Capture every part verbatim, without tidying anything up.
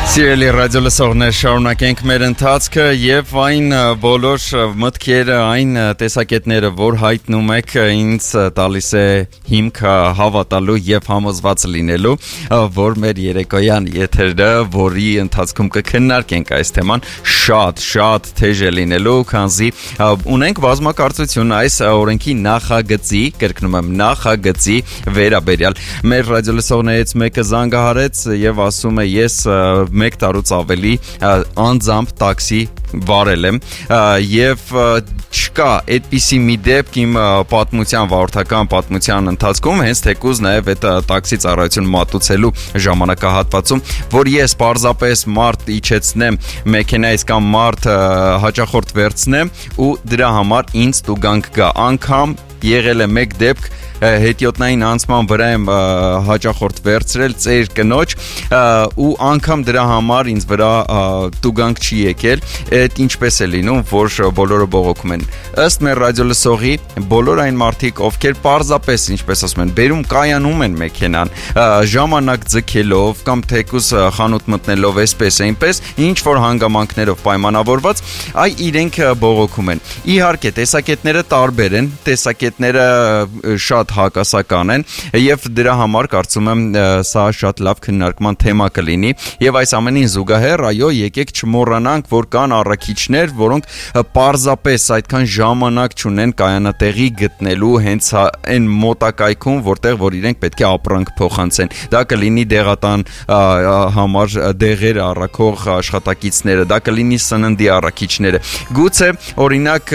Սիրելի ռադիո լսողներ, շարունակենք մեր ընթացքը եւ այն բոլոր մտքերը, այն տեսակետները, որ հայտնում եք, ինձ տալիս է հիմք հավատալու եւ համոզված լինելու, որ մեր երեկոյան եթերը, որի ընթացքում կքննարկենք այս թեման, շատ շատ թեժ է լինելու, քանզի ունենք բազմակարծություն այս օրենքի նախագծի, կրկնում եմ, նախագծի վերաբերյալ։ Մեր ռադիո լսողներից մեկը զանգահարեց եւ ասում է, ես մեկ տարուց ավելի անձամբ տաքսի վարել եմ եւ չկա այդպիսի մի դեպք իմ պատմության, վարորդական պատմության ընթացքում, հենց թեկուզ նաեւ այդ տաքսի ծառայություն մատուցելու ժամանակահատվածում, որ ես պարզապես մարդ իջեցնեմ մեքենայից կամ մարդ հաճախորդ վերցնեմ ու դրա համար ինձ տուգանք գա, անգամ եղել է մեկ դեպք հետիոտնային անցման վրա եմ հաճախորդ վերցրել ծեր կնոջ ու անգամ դրա համար ինձ վրա տուգանք չի եկել, այդ ինչպես է լինում, որ բոլորը բողոքում են։ Ըստ մեր ռադիո լսողի, բոլոր այն մարդիկ, ովքեր պարզապես, ինչպես ասում են, բերում կայանում են մեքենան, ժամանակ ձգելով կամ թեկուզ խանութ մտնելով այսպես այնպես, ինչ որ հանգամանքներով պայմանավորված, այ իրենք բողոքում են։ Իհարկե, տեսակետները տարբեր են, տեսակետները շատ հակասական են եւ դրա համար կարծում եմ սա շատ լավ քննարկման թեմա կլինի եւ այս ամենին զուգահեռ այո եկեք չմոռանանք որ կան առաքիչներ որոնք պարզապես այդքան ժամանակ չունեն կայանատեղի գտնելու հենց այն մոտակայքում որտեղ որ իրենք պետք է ապրանք փոխանցեն դա կլինի դեղատան համար դեղեր առաքող աշխատակիցները դա կլինի սննդի առաքիչները գուցե օրինակ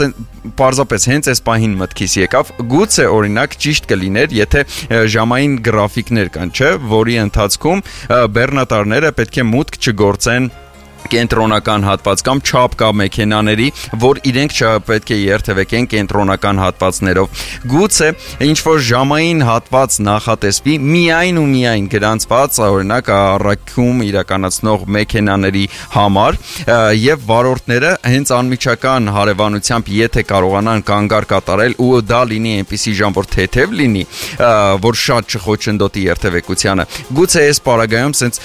պարզապես հենց այս պահին մտքիս եկավ գուցե օրինակ ճիշտ կլիներ եթե ժամային գրաֆիկներ կան չէ որի ընթացքում բեռնատարները պետք է մուտք չգործեն կենտրոնական հատված կամ չափ կա մեքենաների, որ իրենք չպետք է երթևեկեն կենտրոնական հատվածներով։ Գուցե ինչ որ ժամային հատված նախատեսվի միայն ու միայն գրանցված օրինակ առաքում իրականացնող մեքենաների համար եւ վարորդները հենց անմիջական հարևանությամբ եթե կարողանան կանգար կատարել ու դա լինի այնպիսի ժամ որ թեթև լինի, որ շատ չխոչընդոտի երթևեկությանը։ Գուցե այս պարագայում sense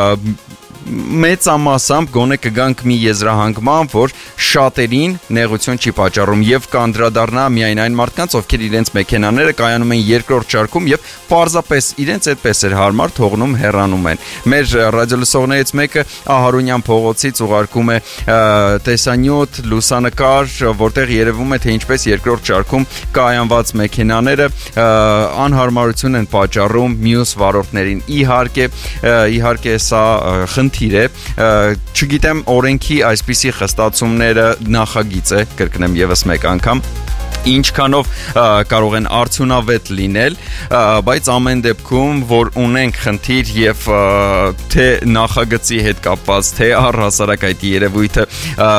մեծամասամբ գոնե կգանք մի եզրահանգման, որ շատերին նեղություն չի պատճառում եւ կանդրադառնա միայն այն մարդկանց, ովքեր իրենց մեքենաները կայանում են երկրորդ շարքում եւ պարզապես իրենց այդպես էր հարմար թողնում հեռանում են։ Մեր ռադիոլսողներից մեկը Ահարոնյան փողոցից ուղարկում է տեսանյութ, լուսանկար, որտեղ երևում է թե ինչպես երկրորդ շարքում կայանված մեքենաները անհարմարություն են պատճառում մյուս վարորդներին։ Իհարկե, իհարկե սա խնդիր է, չգիտեմ օրենքի այսպիսի խստացումները նախագիծ է, կրկնեմ եւս մեկ անգամ ինչքանով կարող են արդյունավետ լինել, բայց ամեն դեպքում, որ ունենք խնդիր եւ թե նախագծի հետ կապված, թե առհասարակ այդ երևույթը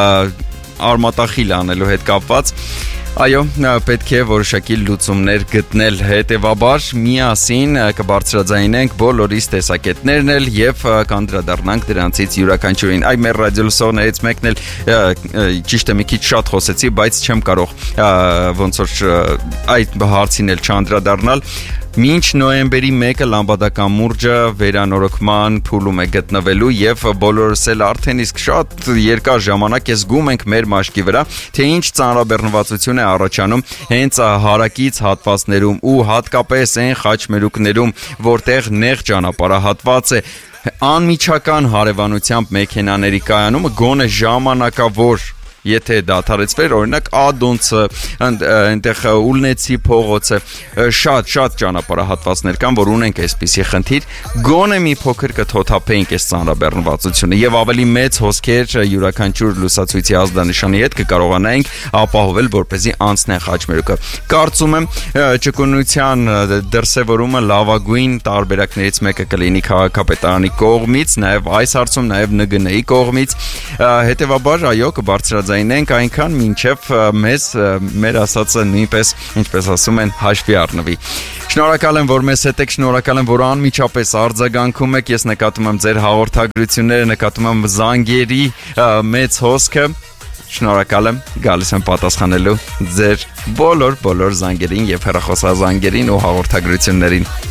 արմատախիլ անելու հետ կապված Այո, պետք է որոշակի լուծումներ գտնել հետևաբար միասին կբարձրաձայնենք բոլորիս տեսակետներն էլ եւ կանդրադառնանք դրանցից յուրաքանչյուրին։ Այ մեր ռադիոլսողներից մեկն էլ ճիշտ է մի քիչ շատ խոսեցի, բայց չեմ կարող ոնց որ այդ հարցին էլ չանդրադառնալ Մինչ նոյեմբերի մեկը լամբադական մուրճը վերանորոգման փուլում է գտնվելու եւ բոլորս էլ արդեն իսկ շատ երկար ժամանակ է զգում ենք մեր մաշկի վրա, թե ինչ ծանրաբեռնվածություն է առաջանում հենց հարակից հատվածներում ու հատկապես այն խաչմերուկներում, որտեղ նեղ ճանապարհահատված է անմիջական հարևանությամբ մեքենաների կայանումը գոնե ժամանակավոր Եթե դադարեցվեր, օրինակ Ադոնցը, այնտեղ Ուլնեցի փողոցը, շատ շատ ճանապարհահատվածներ կան, որ ունենք այսպիսի խնդիր, գոնե մի փոքր կթոթափեինք այս ծանրաբեռնվածությունը եւ ավելի մեծ հոսքեր յուրաքանչյուր լուսացույցի ազդանշանի հետ կկարողանայինք ապահովել, որպեսզի անցնեն խաչմերուկը։ Կարծում եմ ճկունության դրսևորումը լավագույն տարբերակներից մեկը կլինի քաղաքապետարանի կողմից, նաեւ այս հարցում նաեւ N G N-ի կողմից, հետեւաբար այո կբարձրաձայնենք Ենք այնքան մինչև մեզ մեր ասածը նույնպես ինչպես ասում են հաշվի առնվի Շնորհակալ եմ որ մեզ հետ եք շնորհակալ եմ որ անմիջապես արձագանքում եք ես նկատում եմ ձեր հաղորդագրությունները նկատում եմ զանգերի մեծ հոսքը Շնորհակալ եմ գալիս եմ պատասխանելու ձեր բոլոր բոլոր զանգերին եւ հեռախոսազանգերին ու հաղորդագրություններին